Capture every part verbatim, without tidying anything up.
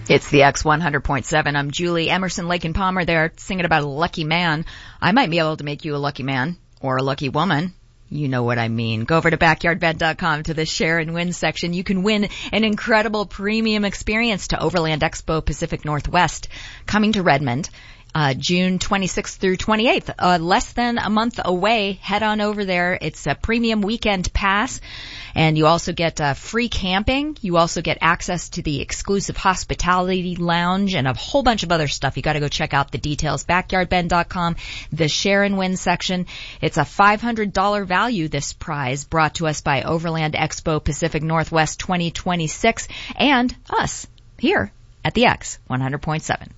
It's the X one hundred point seven. I'm Julie. Emerson, Lake and Palmer there singing about a lucky man. I might be able to make you a lucky man or a lucky woman. You know what I mean. Go over to backyard bet dot com to the share and win section. You can win an incredible premium experience to Overland Expo Pacific Northwest coming to Redmond. Uh, June twenty-sixth through twenty-eighth, uh, less than a month away. Head on over there. It's a premium weekend pass, and you also get uh, free camping. You also get access to the exclusive hospitality lounge and a whole bunch of other stuff. You got to go check out the details. backyard bet dot com, the share and win section. It's a five hundred dollars value, this prize, brought to us by Overland Expo Pacific Northwest twenty twenty-six and us here at the X one hundred point seven.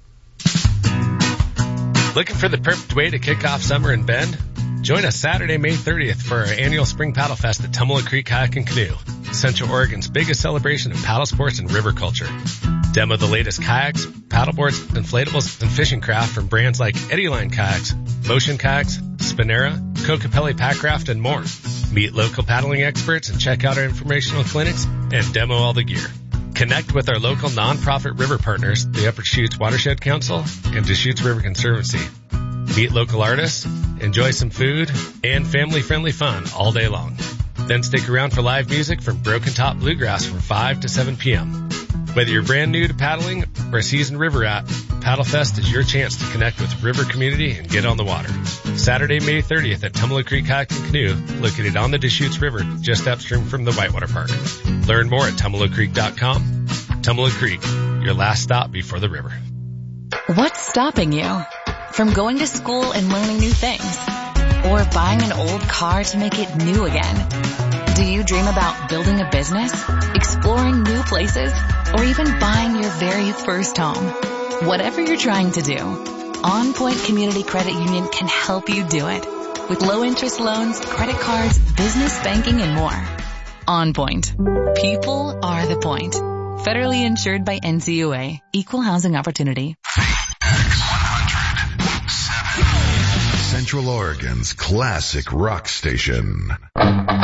Looking for the perfect way to kick off summer in Bend? Join us Saturday, May thirtieth for our annual Spring Paddle Fest at Tummula Creek Kayak and Canoe, Central Oregon's biggest celebration of paddle sports and river culture. Demo the latest kayaks, paddleboards, inflatables, and fishing craft from brands like Eddyline Kayaks, Motion Kayaks, Spinera, Kokopelli Packraft, and more. Meet local paddling experts and check out our informational clinics and demo all the gear. Connect with our local nonprofit river partners, the Upper Deschutes Watershed Council and Deschutes River Conservancy. Meet local artists, enjoy some food, and family-friendly fun all day long. Then stick around for live music from Broken Top Bluegrass from five to seven p.m. Whether you're brand new to paddling or a seasoned river rat, Paddle Fest is your chance to connect with the river community and get on the water. Saturday, May thirtieth at Tummula Creek Kayak and Canoe, located on the Deschutes River just upstream from the Whitewater Park. Learn more at tummula creek dot com. Tummula Creek, your last stop before the river. What's stopping you from going to school and learning new things? Or buying an old car to make it new again? Do you dream about building a business, exploring new places, or even buying your very first home? Whatever you're trying to do, On Point Community Credit Union can help you do it. With low interest loans, credit cards, business banking, and more. On Point. People are the point. Federally insured by N C U A. Equal housing opportunity. X one hundred point seven. Central Oregon's classic rock station.